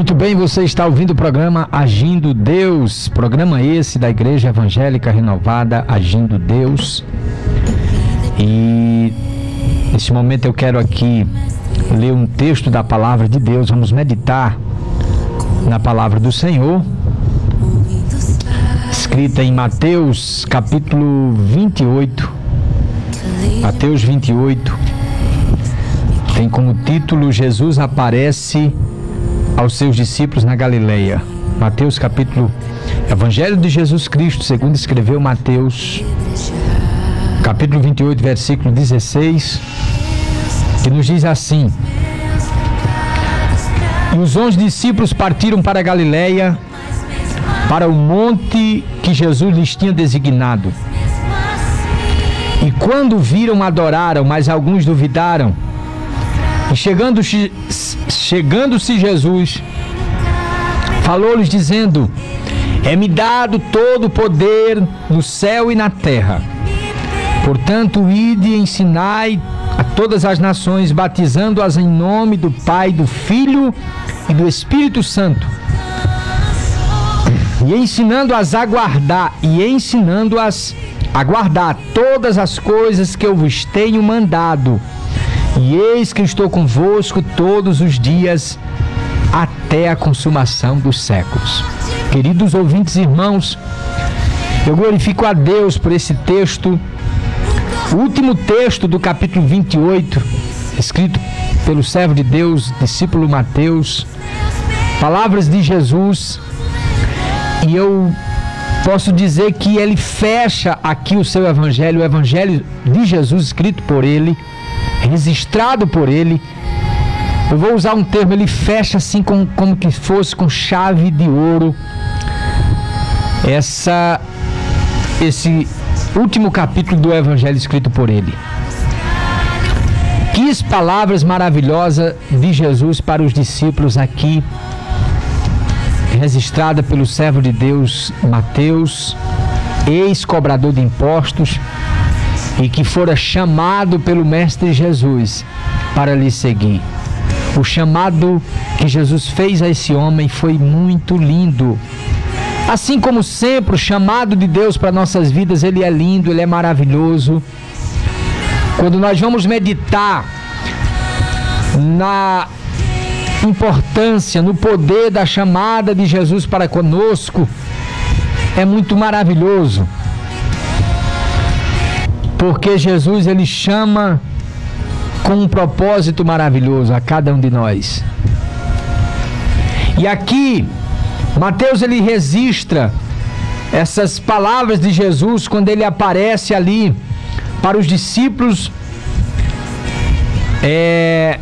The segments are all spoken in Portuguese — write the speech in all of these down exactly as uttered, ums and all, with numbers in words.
Muito bem, você está ouvindo o programa Agindo Deus, programa esse da Igreja Evangélica Renovada, Agindo Deus. E nesse momento eu quero aqui ler um texto da Palavra de Deus, vamos meditar na Palavra do Senhor, escrita em Mateus capítulo vinte e oito, Mateus vinte e oito, tem como título: Jesus aparece aos seus discípulos na Galileia. Mateus capítulo, Evangelho de Jesus Cristo, segundo escreveu Mateus, capítulo vinte e oito, versículo dezesseis, que nos diz assim: E os onze discípulos partiram para a Galileia, para o monte que Jesus lhes tinha designado. E quando viram, adoraram, mas alguns duvidaram. E chegando-se, chegando-se Jesus, falou-lhes dizendo: É-me dado todo o poder no céu e na terra. Portanto, ide e ensinai a todas as nações, batizando-as em nome do Pai, do Filho e do Espírito Santo, e ensinando-as a guardar, e ensinando-as a guardar todas as coisas que eu vos tenho mandado. E eis que estou convosco todos os dias, até a consumação dos séculos. Queridos ouvintes e irmãos, eu glorifico a Deus por esse texto, o último texto do capítulo vinte e oito, escrito pelo servo de Deus, discípulo Mateus, palavras de Jesus, e eu posso dizer que ele fecha aqui o seu evangelho, o evangelho de Jesus, escrito por ele, registrado por ele. Eu vou usar um termo, ele fecha assim como, como que fosse com chave de ouro essa, esse último capítulo do evangelho escrito por ele. Que palavras maravilhosas de Jesus para os discípulos aqui, registrada pelo servo de Deus Mateus, ex-cobrador de impostos, e que fora chamado pelo Mestre Jesus para lhe seguir. O chamado que Jesus fez a esse homem foi muito lindo. Assim como sempre, o chamado de Deus para nossas vidas, ele é lindo, ele é maravilhoso. Quando nós vamos meditar na importância, no poder da chamada de Jesus para conosco, é muito maravilhoso. Porque Jesus, ele chama com um propósito maravilhoso a cada um de nós. E aqui, Mateus, ele registra essas palavras de Jesus quando ele aparece ali para os discípulos, é,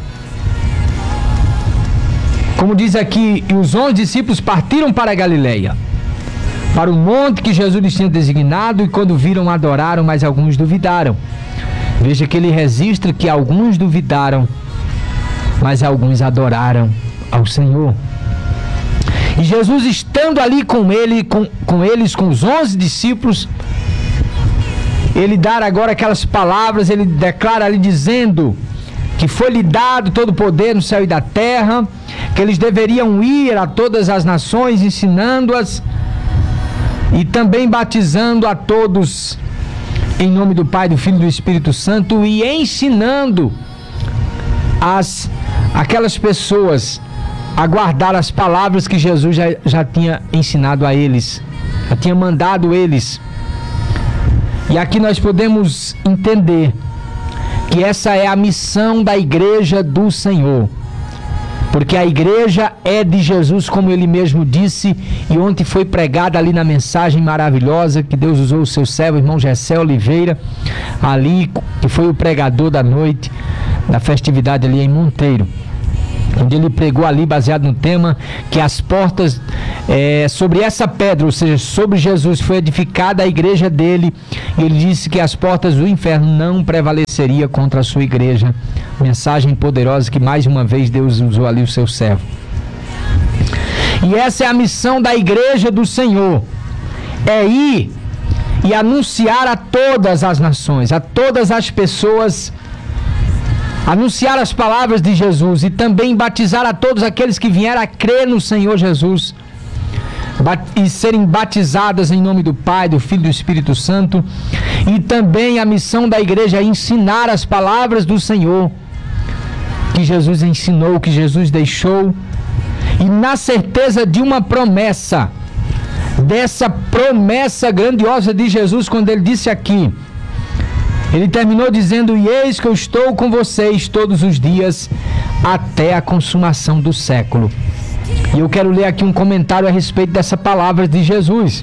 como diz aqui, e os onze discípulos partiram para a Galileia, para o monte que Jesus lhes tinha designado, e quando viram, adoraram, mas alguns duvidaram. Veja que ele registra que alguns duvidaram, mas alguns adoraram ao Senhor. E Jesus, estando ali com ele, com, com eles, com os onze discípulos, ele dá agora aquelas palavras, ele declara ali dizendo que foi-lhe dado todo o poder no céu e da terra, que eles deveriam ir a todas as nações, ensinando-as e também batizando a todos em nome do Pai, do Filho e do Espírito Santo, e ensinando as, aquelas pessoas a guardar as palavras que Jesus já, já tinha ensinado a eles, já tinha mandado eles. E aqui nós podemos entender que essa é a missão da igreja do Senhor. Porque a igreja é de Jesus, como ele mesmo disse, e ontem foi pregada ali na mensagem maravilhosa que Deus usou o seu servo, irmão Gessé Oliveira, ali, que foi o pregador da noite, da festividade ali em Monteiro, onde ele pregou ali baseado no tema que as portas, é, sobre essa pedra, ou seja, sobre Jesus, foi edificada a igreja dele, e ele disse que as portas do inferno não prevaleceria contra a sua igreja. Mensagem poderosa que mais uma vez Deus usou ali o seu servo. E essa é a missão da igreja do Senhor, é ir e anunciar a todas as nações, a todas as pessoas anunciar as palavras de Jesus e também batizar a todos aqueles que vieram a crer no Senhor Jesus e serem batizadas em nome do Pai, do Filho e do Espírito Santo. E também a missão da igreja é ensinar as palavras do Senhor que Jesus ensinou, que Jesus deixou, e na certeza de uma promessa, dessa promessa grandiosa de Jesus, quando ele disse aqui, ele terminou dizendo: e eis que eu estou com vocês todos os dias até a consumação do século. E eu quero ler aqui um comentário a respeito dessa palavra de Jesus.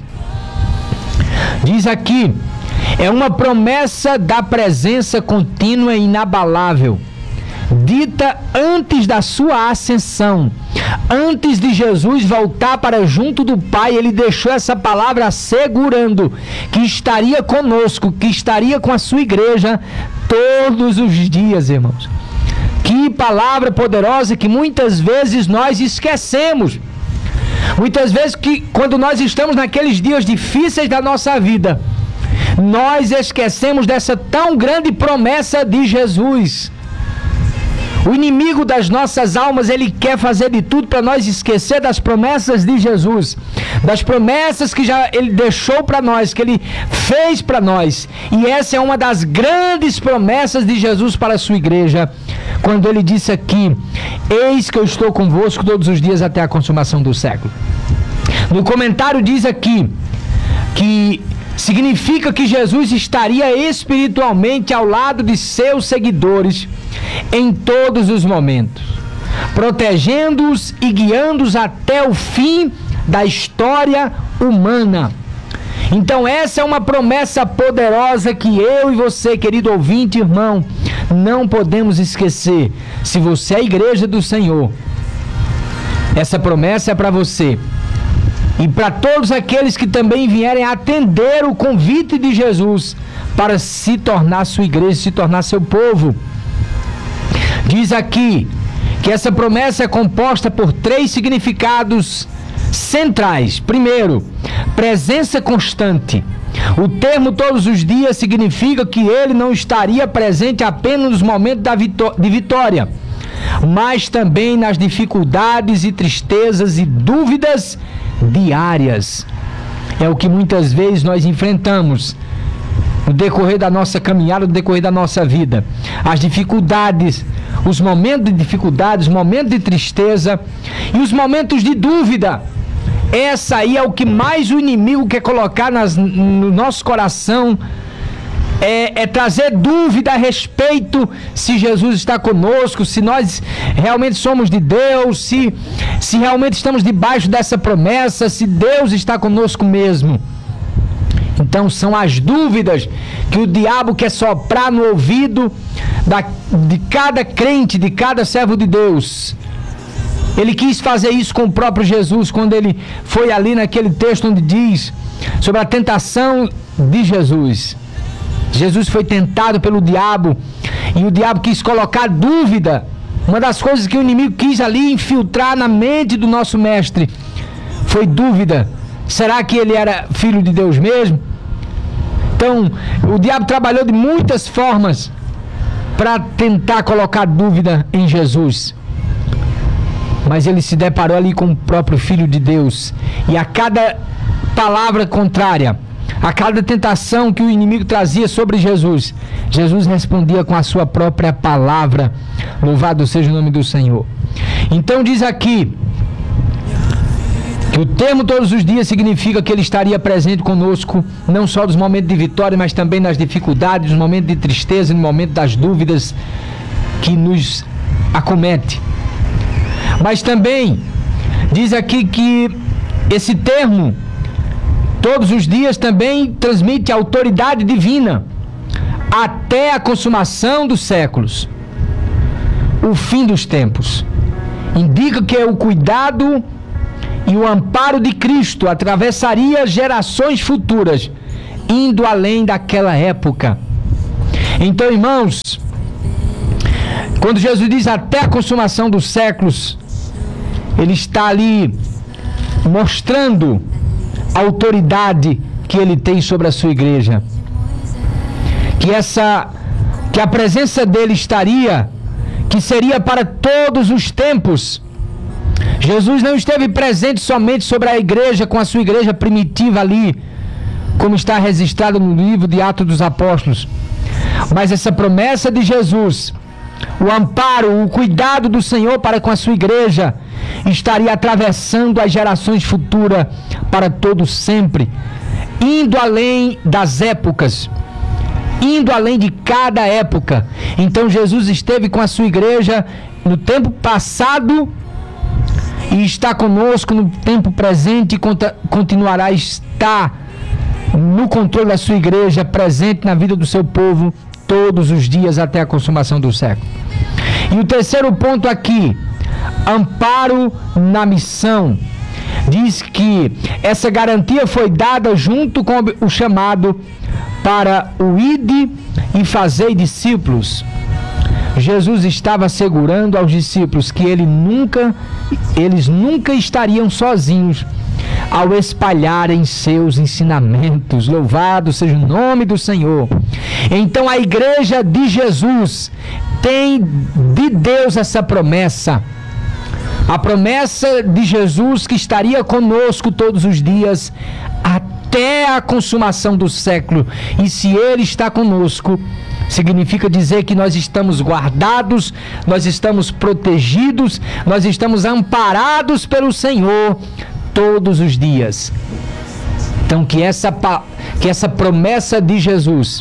Diz aqui: é uma promessa da presença contínua e inabalável, dita antes da sua ascensão. Antes de Jesus voltar para junto do Pai, ele deixou essa palavra assegurando que estaria conosco, que estaria com a sua igreja todos os dias, irmãos. Que palavra poderosa que muitas vezes nós esquecemos. Muitas vezes que quando nós estamos naqueles dias difíceis da nossa vida, nós esquecemos dessa tão grande promessa de Jesus. O inimigo das nossas almas, ele quer fazer de tudo para nós esquecer das promessas de Jesus, das promessas que já ele deixou para nós, que ele fez para nós. E essa é uma das grandes promessas de Jesus para a sua igreja, quando ele disse aqui: eis que eu estou convosco todos os dias até a consumação do século. No comentário diz aqui que significa que Jesus estaria espiritualmente ao lado de seus seguidores em todos os momentos, protegendo-os e guiando-os até o fim da história humana. Então essa é uma promessa poderosa que eu e você, querido ouvinte, irmão, não podemos esquecer. Se você é a igreja do Senhor, essa promessa é para você e para todos aqueles que também vierem atender o convite de Jesus para se tornar sua igreja, se tornar seu povo. Diz aqui que essa promessa é composta por três significados centrais. Primeiro, presença constante. O termo todos os dias significa que ele não estaria presente apenas nos momentos da vitó- de vitória, mas também nas dificuldades e tristezas e dúvidas diárias. É o que muitas vezes nós enfrentamos no decorrer da nossa caminhada, no decorrer da nossa vida. As dificuldades, os momentos de dificuldades, os momentos de tristeza e os momentos de dúvida. Essa aí é o que mais o inimigo quer colocar nas, no nosso coração, é, é trazer dúvida a respeito se Jesus está conosco, se nós realmente somos de Deus, se, se realmente estamos debaixo dessa promessa, se Deus está conosco mesmo. Então são as dúvidas que o diabo quer soprar no ouvido da, de cada crente, de cada servo de Deus. Ele quis fazer isso com o próprio Jesus, quando ele foi ali naquele texto onde diz sobre a tentação de Jesus. Jesus foi tentado pelo diabo e o diabo quis colocar dúvida. Uma das coisas que o inimigo quis ali infiltrar na mente do nosso mestre foi dúvida. Será que ele era filho de Deus mesmo? Então, o diabo trabalhou de muitas formas para tentar colocar dúvida em Jesus. Mas ele se deparou ali com o próprio Filho de Deus. E a cada palavra contrária, a cada tentação que o inimigo trazia sobre Jesus, Jesus respondia com a sua própria palavra. Louvado seja o nome do Senhor. Então diz aqui que o termo todos os dias significa que ele estaria presente conosco, não só nos momentos de vitória, mas também nas dificuldades, nos momentos de tristeza, no momento das dúvidas que nos acomete. Mas também diz aqui que esse termo todos os dias também transmite autoridade divina até a consumação dos séculos, o fim dos tempos. Indica que o cuidado e o amparo de Cristo atravessaria gerações futuras, indo além daquela época. Então, irmãos, quando Jesus diz até a consumação dos séculos, ele está ali mostrando a autoridade que ele tem sobre a sua igreja. Que essa, que a presença dele estaria que seria para todos os tempos. Jesus não esteve presente somente sobre a igreja, com a sua igreja primitiva ali, como está registrado no livro de Atos dos Apóstolos. Mas essa promessa de Jesus, o amparo, o cuidado do Senhor para com a sua igreja, estaria atravessando as gerações futuras para todos sempre, indo além das épocas, indo além de cada época. Então Jesus esteve com a sua igreja no tempo passado e está conosco no tempo presente e continuará a estar no controle da sua igreja, presente na vida do seu povo todos os dias até a consumação do século. E o terceiro ponto aqui, amparo na missão. Diz que essa garantia foi dada junto com o chamado para o ide e fazei discípulos. Jesus estava assegurando aos discípulos que ele nunca, eles nunca estariam sozinhos ao espalharem seus ensinamentos. Louvado seja o nome do Senhor. Então a igreja de Jesus tem de Deus essa promessa. A promessa de Jesus que estaria conosco todos os dias até a consumação do século. E se Ele está conosco, significa dizer que nós estamos guardados, nós estamos protegidos, nós estamos amparados pelo Senhor todos os dias. Então que essa, que essa promessa de Jesus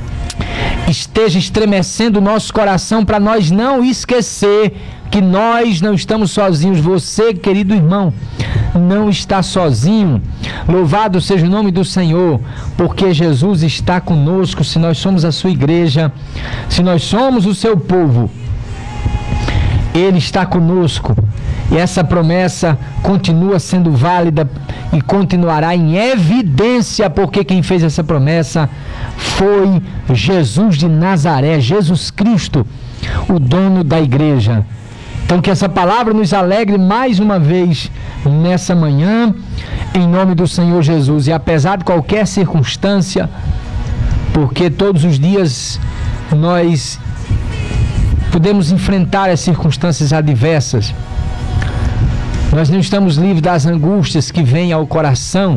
esteja estremecendo o nosso coração para nós não esquecer que nós não estamos sozinhos. Você, querido irmão, não está sozinho. Louvado seja o nome do Senhor, porque Jesus está conosco. Se nós somos a sua igreja, se nós somos o seu povo, Ele está conosco. E essa promessa continua sendo válida e continuará em evidência, porque quem fez essa promessa foi Jesus de Nazaré, Jesus Cristo, o dono da igreja. Então que essa palavra nos alegre mais uma vez nessa manhã, em nome do Senhor Jesus. E apesar de qualquer circunstância, porque todos os dias nós podemos enfrentar as circunstâncias adversas, nós não estamos livres das angústias que vêm ao coração,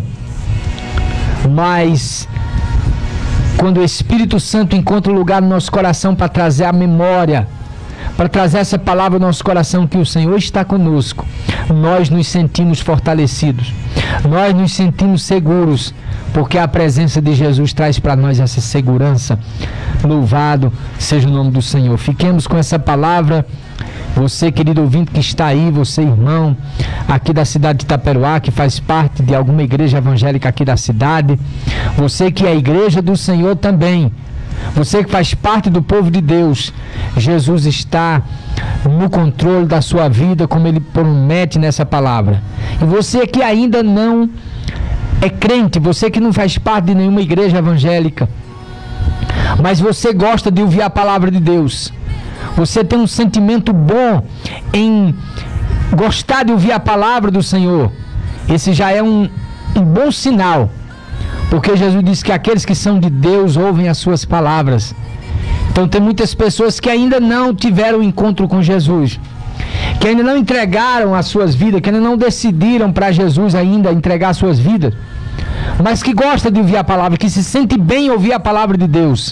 mas quando o Espírito Santo encontra lugar no nosso coração para trazer a memória, para trazer essa palavra ao nosso coração que o Senhor está conosco, nós nos sentimos fortalecidos, nós nos sentimos seguros, porque a presença de Jesus traz para nós essa segurança. Louvado seja o nome do Senhor. Fiquemos com essa palavra. Você, querido ouvinte que está aí, você, irmão, aqui da cidade de Itaperuá, que faz parte de alguma igreja evangélica aqui da cidade, você que é a igreja do Senhor também, você que faz parte do povo de Deus, Jesus está no controle da sua vida, como Ele promete nessa palavra. E você que ainda não é crente, você que não faz parte de nenhuma igreja evangélica, mas você gosta de ouvir a palavra de Deus, você tem um sentimento bom em gostar de ouvir a palavra do Senhor, esse já é um, um bom sinal, porque Jesus disse que aqueles que são de Deus ouvem as suas palavras. Então tem muitas pessoas que ainda não tiveram encontro com Jesus, que ainda não entregaram as suas vidas, que ainda não decidiram para Jesus ainda entregar as suas vidas, mas que gosta de ouvir a palavra, que se sente bem em ouvir a palavra de Deus.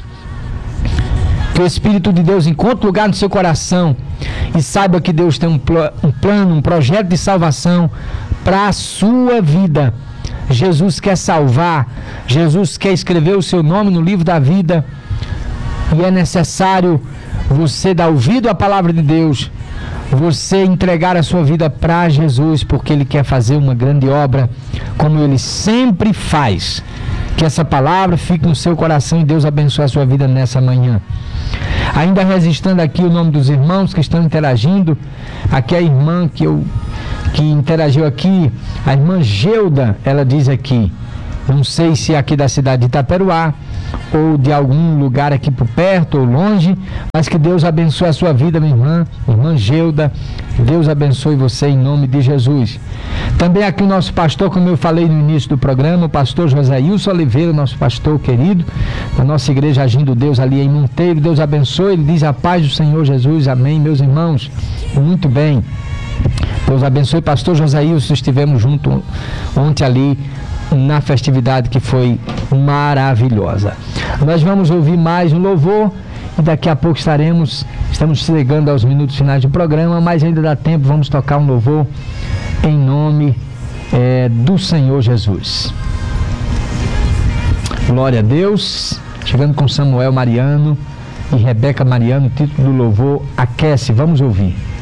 Que o Espírito de Deus encontre lugar no seu coração e saiba que Deus tem um, pl- um plano, um projeto de salvação para a sua vida. Jesus quer salvar, Jesus quer escrever o seu nome no livro da vida, e é necessário você dar ouvido à palavra de Deus, você entregar a sua vida para Jesus, porque Ele quer fazer uma grande obra, como Ele sempre faz. Que essa palavra fique no seu coração e Deus abençoe a sua vida nessa manhã. Ainda registrando aqui o nome dos irmãos que estão interagindo, aqui a irmã que, eu, que interagiu aqui, a irmã Geuda, ela diz aqui, não sei se é aqui da cidade de Itaperuá, ou de algum lugar aqui por perto ou longe, mas que Deus abençoe a sua vida, minha irmã, irmã Geuda, Deus abençoe você em nome de Jesus. Também aqui o nosso pastor, como eu falei no início do programa, o pastor Josailson Oliveira, nosso pastor querido, da nossa igreja Agindo Deus ali em Monteiro. Deus abençoe, ele diz: a paz do Senhor Jesus, amém, meus irmãos. Muito bem. Deus abençoe, pastor Josailson, estivemos juntos ontem ali na festividade que foi maravilhosa. Nós vamos ouvir mais um louvor e daqui a pouco estaremos, estamos chegando aos minutos finais do programa, mas ainda dá tempo, vamos tocar um louvor em nome é, do Senhor Jesus. Glória a Deus. Chegando com Samuel Mariano e Rebeca Mariano, o título do louvor: Aquece. Vamos ouvir.